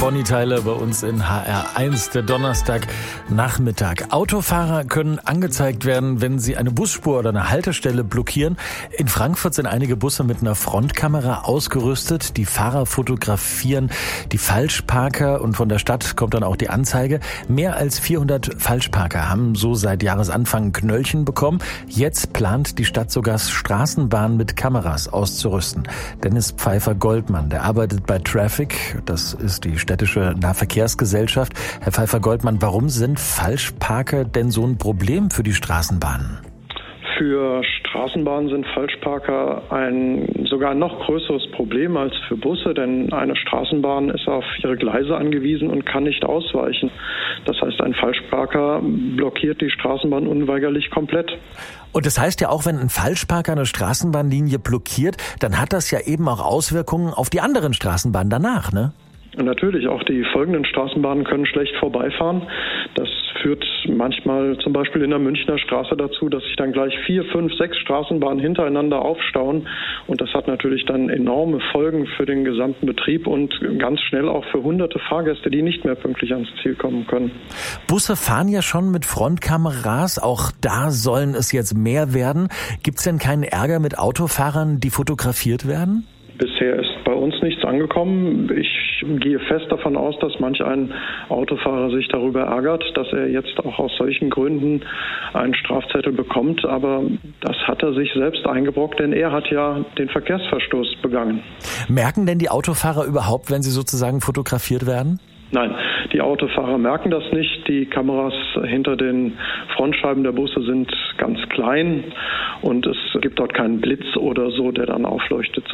Bonnie Tyler bei uns in HR1, der Donnerstagnachmittag. Autofahrer können angezeigt werden, wenn sie eine Busspur oder eine Haltestelle blockieren. In Frankfurt sind einige Busse mit einer Frontkamera ausgerüstet. Die Fahrer fotografieren die Falschparker und von der Stadt kommt dann auch die Anzeige. Mehr als 400 Falschparker haben so seit Jahresanfang ein Knöllchen bekommen. Jetzt plant die Stadt sogar Straßenbahnen mit Kameras auszurüsten. Dennis Pfeiffer-Goldmann, der arbeitet bei Traffic, das ist die städtische Nahverkehrsgesellschaft. Herr Pfeiffer-Goldmann, warum sind Falschparker denn so ein Problem für die Straßenbahnen? Für Straßenbahnen sind Falschparker sogar ein noch größeres Problem als für Busse, denn eine Straßenbahn ist auf ihre Gleise angewiesen und kann nicht ausweichen. Das heißt, ein Falschparker blockiert die Straßenbahn unweigerlich komplett. Und das heißt ja auch, wenn ein Falschparker eine Straßenbahnlinie blockiert, dann hat das ja eben auch Auswirkungen auf die anderen Straßenbahnen danach, ne? Und natürlich, auch die folgenden Straßenbahnen können schlecht vorbeifahren. Das führt manchmal zum Beispiel in der Münchner Straße dazu, dass sich dann gleich 4, 5, 6 Straßenbahnen hintereinander aufstauen. Und das hat natürlich dann enorme Folgen für den gesamten Betrieb und ganz schnell auch für hunderte Fahrgäste, die nicht mehr pünktlich ans Ziel kommen können. Busse fahren ja schon mit Frontkameras, auch da sollen es jetzt mehr werden. Gibt es denn keinen Ärger mit Autofahrern, die fotografiert werden? Bisher ist bei uns nichts angekommen. Ich gehe fest davon aus, dass manch ein Autofahrer sich darüber ärgert, dass er jetzt auch aus solchen Gründen einen Strafzettel bekommt. Aber das hat er sich selbst eingebrockt, denn er hat ja den Verkehrsverstoß begangen. Merken denn die Autofahrer überhaupt, wenn sie sozusagen fotografiert werden? Nein, die Autofahrer merken das nicht. Die Kameras hinter den Frontscheiben der Busse sind ganz klein und es gibt dort keinen Blitz oder so, der dann aufleuchtet.